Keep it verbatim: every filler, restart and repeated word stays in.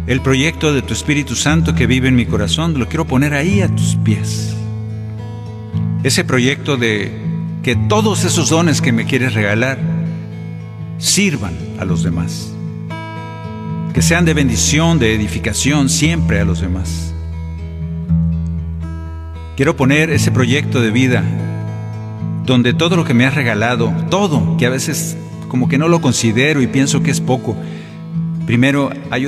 el proyecto de tu Espíritu Santo que vive en mi corazón, lo quiero poner ahí a tus pies. Ese proyecto de que todos esos dones que me quieres regalar sirvan a los demás, que sean de bendición, de edificación siempre a los demás. Quiero poner ese proyecto de vida donde todo lo que me has regalado, todo, que a veces como que no lo considero y pienso que es poco, primero ayúdame